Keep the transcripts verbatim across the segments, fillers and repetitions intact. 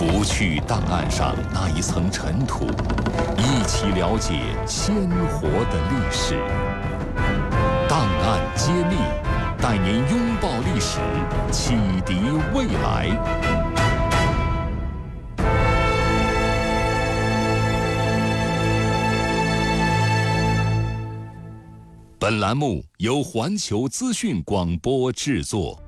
除去档案上那一层尘土，一起了解鲜活的历史。档案揭秘，带您拥抱历史，启迪未来。本栏目由环球资讯广播制作。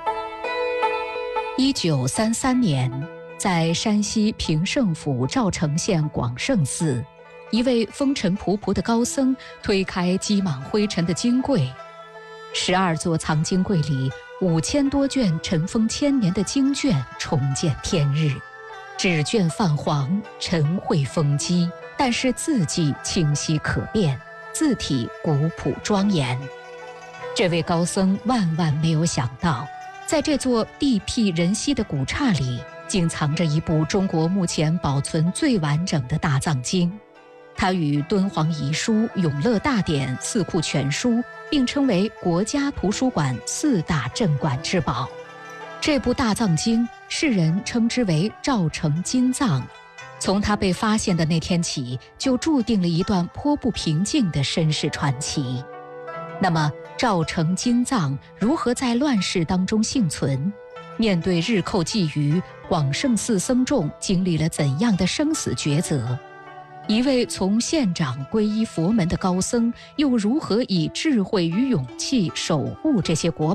一九三三年，在山西平胜府赵城县广胜寺，一位风尘仆仆的高僧推开积满灰尘的经柜，十二座藏经柜里五千多卷尘封千年的经卷重见天日，纸卷泛黄，尘秽风积，但是字迹清晰可辨，字体古朴庄严。这位高僧万万没有想到，在这座地僻人稀的古刹里，竟藏着一部中国目前保存最完整的大藏经。它与敦煌遗书、永乐大典、四库全书并称为国家图书馆四大镇馆之宝。这部大藏经，世人称之为赵城金藏。从它被发现的那天起，就注定了一段颇不平静的身世传奇。那么，赵城金藏如何在乱世当中幸存？面对日寇觊觎，广胜寺僧众经历了怎样的生死抉择？一位从县长皈依佛门的高僧，又如何以智慧与勇气守护这些国宝？